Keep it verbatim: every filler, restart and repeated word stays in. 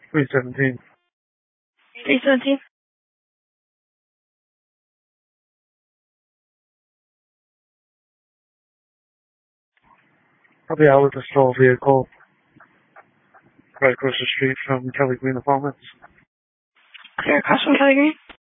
three seventeen. three seventeen. I'll be out with a stall vehicle right across the street from Kelly Green Apartments. Clear across from Kelly Green?